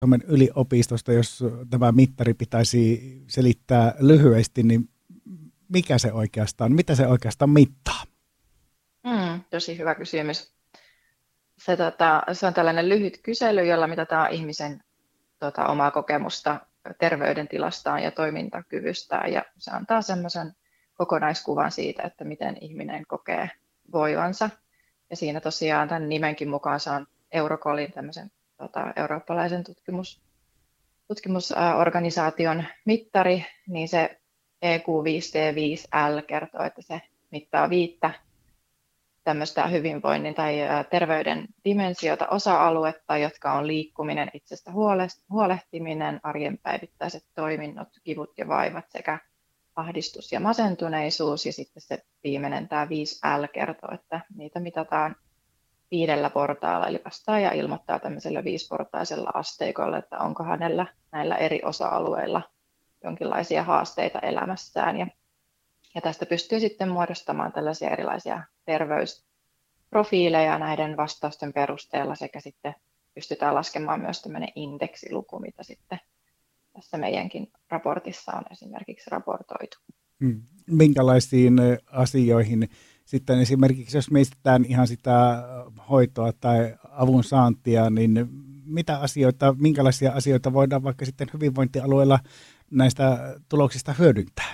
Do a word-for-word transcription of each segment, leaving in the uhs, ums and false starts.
Suomen yliopistosta, jos tämä mittari pitäisi selittää lyhyesti, niin mikä se oikeastaan, mitä se oikeastaan mittaa? Mm, tosi hyvä kysymys. Se, tota, se on tällainen lyhyt kysely, jolla mitataan ihmisen tota, omaa kokemusta terveydentilastaan ja toimintakyvystään. Ja se antaa semmoisen kokonaiskuvan siitä, että miten ihminen kokee voivansa. Ja siinä tosiaan tämän nimenkin mukaan se on Eurocolin, tämmöisen tota, eurooppalaisen tutkimus, tutkimusorganisaation mittari, niin se E Q viisi D viisi L kertoo, että se mittaa viittä tämmöistä hyvinvoinnin tai terveyden dimensiota, osa-aluetta, jotka on liikkuminen, itsestä huolehtiminen, arjen päivittäiset toiminnot, kivut ja vaivat sekä ahdistus ja masentuneisuus. Ja sitten se viimeinen, tämä viisi L kertoo, että niitä mitataan viidellä portaalla, eli vastaaja ilmoittaa tämmöisellä viisiportaisella asteikolla, että onko hänellä näillä eri osa-alueilla jonkinlaisia haasteita elämässään. Ja, ja tästä pystyy sitten muodostamaan tällaisia erilaisia terveysprofiileja näiden vastausten perusteella, sekä sitten pystytään laskemaan myös tämmöinen indeksiluku, mitä sitten tässä meidänkin raportissa on esimerkiksi raportoitu. Minkälaisiin asioihin sitten esimerkiksi, jos mietitään ihan sitä hoitoa tai avun saantia, niin mitä asioita, minkälaisia asioita voidaan vaikka sitten hyvinvointialueella näistä tuloksista hyödyntää?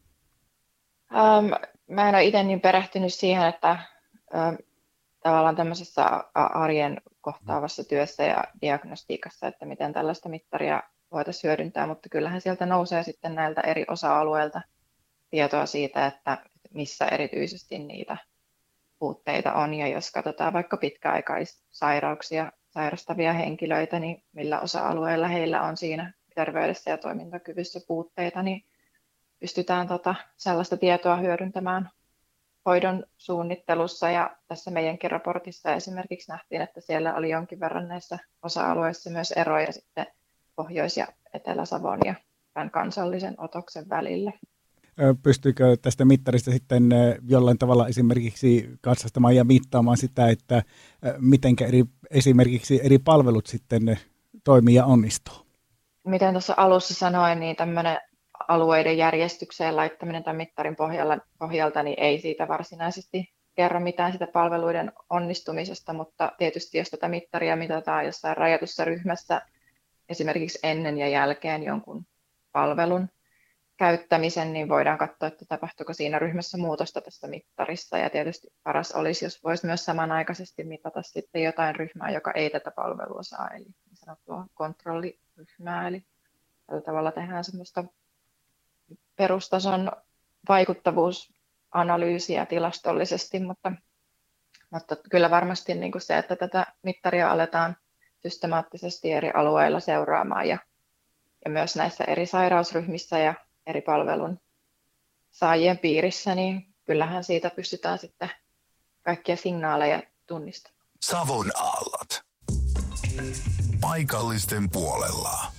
Ähm, mä en ole itse niin perehtynyt siihen, että ähm, tavallaan tämmöisessä arjen kohtaavassa työssä ja diagnostiikassa, että miten tällaista mittaria voitaisiin hyödyntää, mutta kyllähän sieltä nousee sitten näiltä eri osa-alueilta tietoa siitä, että missä erityisesti niitä puutteita on. Ja jos katsotaan vaikka pitkäaikaissairauksia sairastavia henkilöitä, niin millä osa-alueilla heillä on siinä terveydessä ja toimintakyvyssä puutteita, niin pystytään tota sellaista tietoa hyödyntämään hoidon suunnittelussa. Ja tässä meidänkin raportissa esimerkiksi nähtiin, että siellä oli jonkin verran näissä osa-alueissa myös eroja sitten Pohjois- ja Etelä-Savon ja tämän kansallisen otoksen välille. Pystyykö tästä mittarista sitten jollain tavalla esimerkiksi katsastamaan ja mittaamaan sitä, että miten eri, esimerkiksi eri palvelut sitten toimii ja onnistuu? Miten tuossa alussa sanoin, niin tämmöinen alueiden järjestykseen laittaminen tämän mittarin pohjalla, pohjalta niin ei siitä varsinaisesti kerro mitään sitä palveluiden onnistumisesta, mutta tietysti jos tätä mittaria mitataan jossain rajatussa ryhmässä, esimerkiksi ennen ja jälkeen jonkun palvelun käyttämisen, niin voidaan katsoa, että tapahtuuko siinä ryhmässä muutosta tässä mittarissa. Ja tietysti paras olisi, jos voisi myös samanaikaisesti mitata sitten jotain ryhmää, joka ei tätä palvelua saa, eli niin sanottua kontrolliryhmää. Eli tällä tavalla tehdään semmoista perustason vaikuttavuusanalyysiä tilastollisesti, mutta, mutta kyllä varmasti niin kuin se, että tätä mittaria aletaan systemaattisesti eri alueilla seuraamaan ja, ja myös näissä eri sairausryhmissä ja eri palvelun saajien piirissä, niin kyllähän siitä pystytään sitten kaikkia signaaleja tunnistamaan. Savon aallot. Paikallisten puolella.